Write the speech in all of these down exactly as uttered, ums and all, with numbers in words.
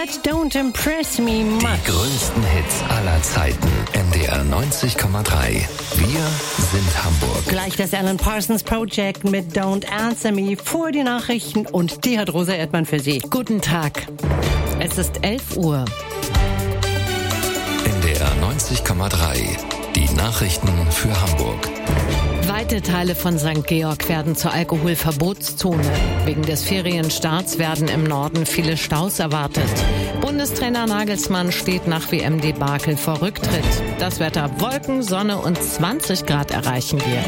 That don't impress me much. Die größten Hits aller Zeiten. N D R neunzig Komma drei. Wir sind Hamburg. Gleich das Alan Parsons Project mit Don't Answer Me vor die Nachrichten und die hat Rosa Erdmann für Sie. Guten Tag. Es ist elf Uhr. N D R neunzig Komma drei. Die Nachrichten für Hamburg. Weite Teile von Sankt Georg werden zur Alkoholverbotszone. Wegen des Ferienstarts werden im Norden viele Staus erwartet. Bundestrainer Nagelsmann steht nach W M-Debakel vor Rücktritt. Das Wetter: Wolken, Sonne und zwanzig Grad erreichen wir.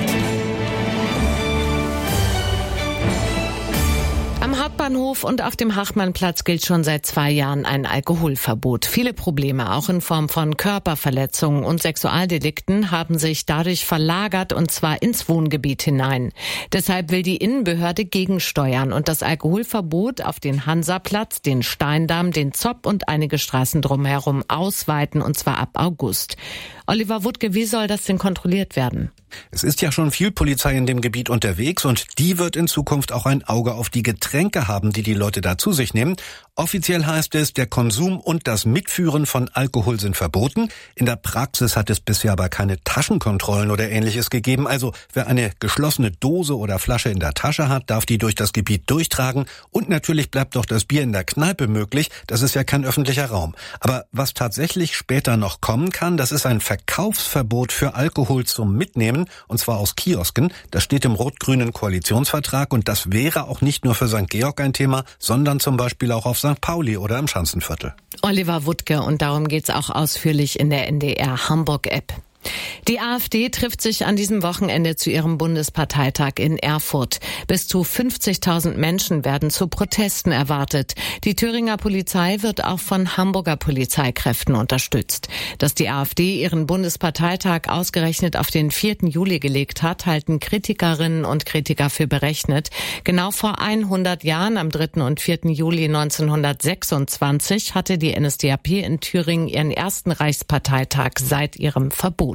Am Hauptbahnhof und auf dem Hachmannplatz gilt schon seit zwei Jahren ein Alkoholverbot. Viele Probleme, auch in Form von Körperverletzungen und Sexualdelikten, haben sich dadurch verlagert, und zwar ins Wohngebiet hinein. Deshalb will die Innenbehörde gegensteuern und das Alkoholverbot auf den Hansaplatz, den Steindamm, den Zopp und einige Straßen drumherum ausweiten, und zwar ab August. Oliver Wuttke, wie soll das denn kontrolliert werden? Es ist ja schon viel Polizei in dem Gebiet unterwegs und die wird in Zukunft auch ein Auge auf die Getränke haben, die die Leute da zu sich nehmen. Offiziell heißt es, der Konsum und das Mitführen von Alkohol sind verboten. In der Praxis hat es bisher aber keine Taschenkontrollen oder Ähnliches gegeben. Also wer eine geschlossene Dose oder Flasche in der Tasche hat, darf die durch das Gebiet durchtragen. Und natürlich bleibt auch das Bier in der Kneipe möglich. Das ist ja kein öffentlicher Raum. Aber was tatsächlich später noch kommen kann, das ist ein Verkaufsverbot für Alkohol zum Mitnehmen. Und zwar aus Kiosken. Das steht im rot-grünen Koalitionsvertrag und das wäre auch nicht nur für Sankt Georg ein Thema, sondern zum Beispiel auch auf Sankt Pauli oder im Schanzenviertel. Oliver Wuttke, und darum geht's auch ausführlich in der N D R Hamburg-App. Die AfD trifft sich an diesem Wochenende zu ihrem Bundesparteitag in Erfurt. Bis zu fünfzigtausend Menschen werden zu Protesten erwartet. Die Thüringer Polizei wird auch von Hamburger Polizeikräften unterstützt. Dass die AfD ihren Bundesparteitag ausgerechnet auf den vierten Juli gelegt hat, halten Kritikerinnen und Kritiker für berechnet. Genau vor hundert Jahren, am dritten und vierten Juli neunzehnhundertsechsundzwanzig, hatte die N S D A P in Thüringen ihren ersten Reichsparteitag seit ihrem Verbot.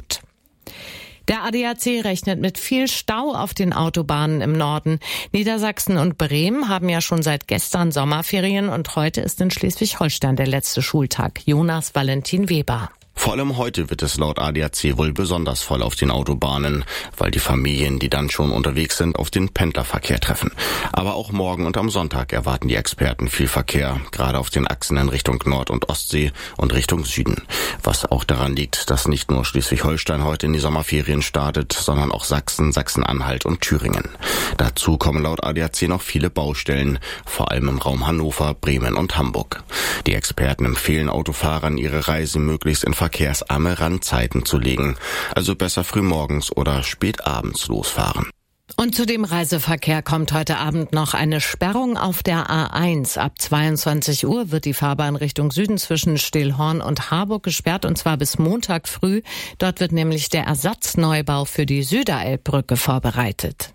Der A D A C rechnet mit viel Stau auf den Autobahnen im Norden. Niedersachsen und Bremen haben ja schon seit gestern Sommerferien und heute ist in Schleswig-Holstein der letzte Schultag. Jonas Valentin Weber. Vor allem heute wird es laut A D A C wohl besonders voll auf den Autobahnen, weil die Familien, die dann schon unterwegs sind, auf den Pendlerverkehr treffen. Aber auch morgen und am Sonntag erwarten die Experten viel Verkehr, gerade auf den Achsen in Richtung Nord- und Ostsee und Richtung Süden. Was auch daran liegt, dass nicht nur Schleswig-Holstein heute in die Sommerferien startet, sondern auch Sachsen, Sachsen-Anhalt und Thüringen. Dazu kommen laut A D A C noch viele Baustellen, vor allem im Raum Hannover, Bremen und Hamburg. Die Experten empfehlen Autofahrern, ihre Reise möglichst in verkehrsarme Randzeiten zu legen, also besser frühmorgens oder spätabends losfahren. Und zu dem Reiseverkehr kommt heute Abend noch eine Sperrung auf der A eins. Ab zweiundzwanzig Uhr wird die Fahrbahn Richtung Süden zwischen Stillhorn und Harburg gesperrt, und zwar bis Montag früh. Dort wird nämlich der Ersatzneubau für die Süderelbbrücke vorbereitet.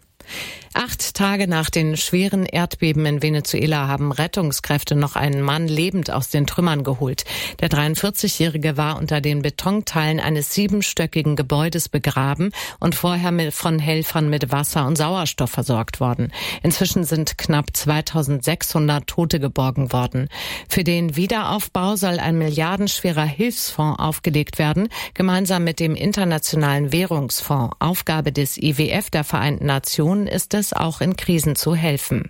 Acht Tage nach den schweren Erdbeben in Venezuela haben Rettungskräfte noch einen Mann lebend aus den Trümmern geholt. Der dreiundvierzigjährige war unter den Betonteilen eines siebenstöckigen Gebäudes begraben und vorher von Helfern mit Wasser und Sauerstoff versorgt worden. Inzwischen sind knapp zweitausendsechshundert Tote geborgen worden. Für den Wiederaufbau soll ein milliardenschwerer Hilfsfonds aufgelegt werden, gemeinsam mit dem Internationalen Währungsfonds. Aufgabe des I W F, der Vereinten Nationen, ist es, auch in Krisen zu helfen.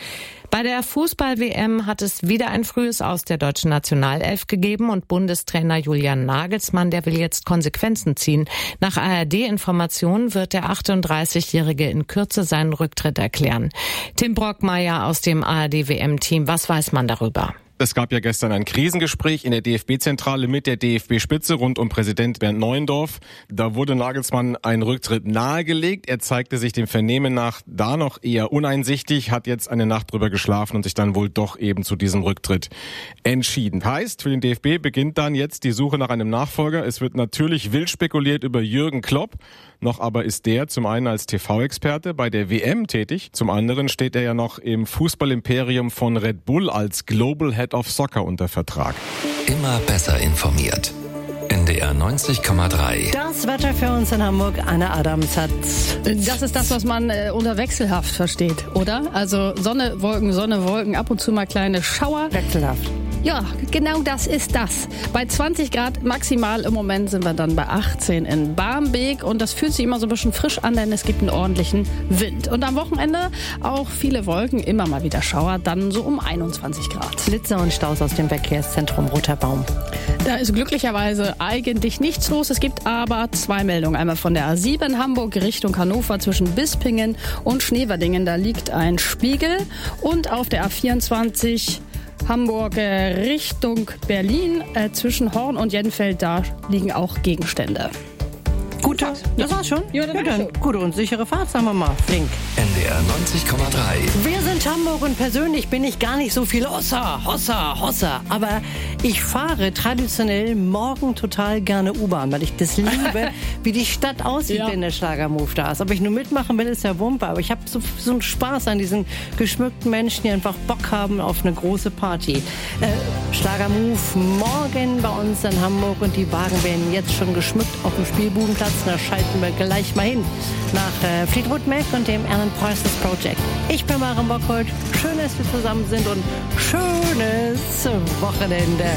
Bei der Fußball-W M hat es wieder ein frühes Aus der deutschen Nationalelf gegeben und Bundestrainer Julian Nagelsmann, der will jetzt Konsequenzen ziehen. Nach A R D-Informationen wird der achtunddreißigjährige in Kürze seinen Rücktritt erklären. Tim Brockmeier aus dem A R D-W M-Team, was weiß man darüber? Es gab ja gestern ein Krisengespräch in der D F B-Zentrale mit der D F B-Spitze rund um Präsident Bernd Neuendorf. Da wurde Nagelsmann ein Rücktritt nahegelegt. Er zeigte sich dem Vernehmen nach da noch eher uneinsichtig, hat jetzt eine Nacht drüber geschlafen und sich dann wohl doch eben zu diesem Rücktritt entschieden. Heißt, für den D F B beginnt dann jetzt die Suche nach einem Nachfolger. Es wird natürlich wild spekuliert über Jürgen Klopp. Noch aber ist der zum einen als T V-Experte bei der W M tätig, zum anderen steht er ja noch im Fußballimperium von Red Bull als Global Head of Soccer unter Vertrag. Immer besser informiert. N D R neunzig Komma drei. Das Wetter für uns in Hamburg, Anne Adams hat... Das ist das, was man äh, unter wechselhaft versteht, oder? Also Sonne, Wolken, Sonne, Wolken, ab und zu mal kleine Schauer. Wechselhaft. Ja, genau das ist das. Bei zwanzig Grad maximal, im Moment sind wir dann bei achtzehn in Barmbek und das fühlt sich immer so ein bisschen frisch an, denn es gibt einen ordentlichen Wind. Und am Wochenende auch viele Wolken, immer mal wieder Schauer, dann so um einundzwanzig Grad. Blitzer und Staus aus dem Verkehrszentrum Roter Baum. Da ist glücklicherweise eigentlich nichts los. Es gibt aber zwei Meldungen. Einmal von der A sieben Hamburg Richtung Hannover zwischen Bispingen und Schneverdingen. Da liegt ein Spiegel. Und auf der A vierundzwanzig Hamburg äh, Richtung Berlin äh, zwischen Horn und Jenfeld. Da liegen auch Gegenstände. Gute, das war's schon? Ja, dann ja, dann gute und sichere Fahrt, sagen wir mal. Flink. N D R neunzig Komma drei. Wir sind Hamburg und persönlich bin ich gar nicht so viel Hossa, Hossa, Hossa. Aber ich fahre traditionell morgen total gerne U-Bahn, weil ich das liebe, wie die Stadt aussieht, Ja. wenn der Schlagermove da ist. Ob ich nur mitmachen will, ist ja Wumpe. Aber ich habe so, so einen Spaß an diesen geschmückten Menschen, die einfach Bock haben auf eine große Party. Äh, Schlagermove morgen bei uns in Hamburg und die Wagen werden jetzt schon geschmückt auf dem Spielbudenplatz. Da schalten wir gleich mal hin nach äh, Fleetwood Mac und dem Alan Parsons Project. Ich bin Maren Bockhold. Schön, dass wir zusammen sind und schönes Wochenende.